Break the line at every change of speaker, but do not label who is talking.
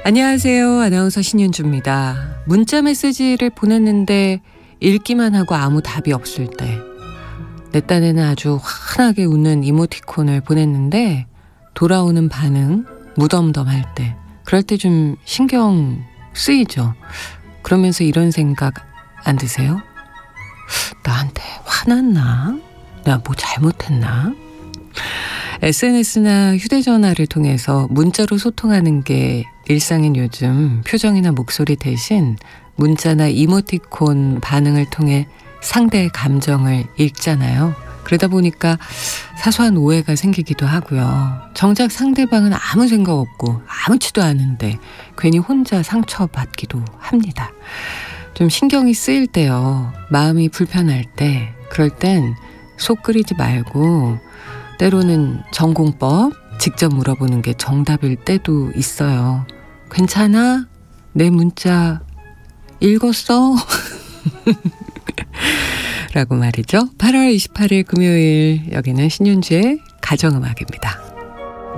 안녕하세요. 아나운서 신윤주입니다. 문자 메시지를 보냈는데 읽기만 하고 아무 답이 없을 때, 내 딴에는 아주 환하게 웃는 이모티콘을 보냈는데 돌아오는 반응 무덤덤할 때, 그럴 때 좀 신경 쓰이죠. 그러면서 이런 생각 안 드세요? 나한테 화났나? 내가 뭐 잘못했나? SNS나 휴대전화를 통해서 문자로 소통하는 게 일상인 요즘, 표정이나 목소리 대신 문자나 이모티콘 반응을 통해 상대의 감정을 읽잖아요. 그러다 보니까 사소한 오해가 생기기도 하고요. 정작 상대방은 아무 생각 없고 아무렇지도 않은데 괜히 혼자 상처받기도 합니다. 좀 신경이 쓰일 때요. 마음이 불편할 때, 그럴 땐 속 끓이지 말고 때로는 전공법 직접 물어보는 게 정답일 때도 있어요. 괜찮아? 내 문자 읽었어? 라고 말이죠. 8월 28일 금요일, 여기는 신윤주의 가정음악입니다.